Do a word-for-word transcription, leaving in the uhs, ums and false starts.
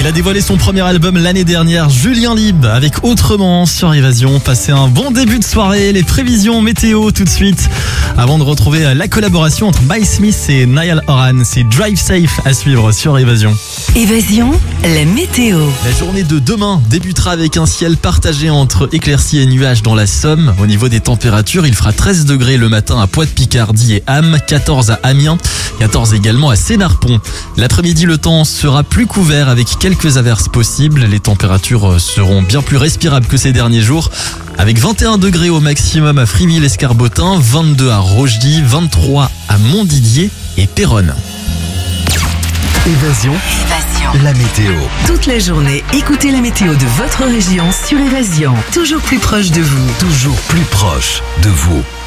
Il a dévoilé son premier album l'année dernière, Julien Lieb, avec Autrement sur Évasion. Passez un bon début de soirée, les prévisions météo tout de suite. Avant de retrouver la collaboration entre Mike Smith et Niall Horan, c'est Drive Safe à suivre sur Évasion. Évasion, la météo. La journée de demain débutera avec un ciel partagé entre éclaircies et nuages dans la Somme. Au niveau des températures, il fera treize degrés le matin à Poix-de-Picardie et Ham, quatorze à Amiens, quatorze également à Sénarpont. L'après-midi, le temps sera plus couvert avec quelques averses possibles. Les températures seront bien plus respirables que ces derniers jours. Avec vingt et un degrés au maximum à Friville-Escarbotin, vingt-deux à Rochedy, vingt-trois à Montdidier et Péronne. Évasion, Évasion. la météo. Toute la journée, écoutez la météo de votre région sur Évasion. Toujours plus proche de vous. Toujours plus proche de vous.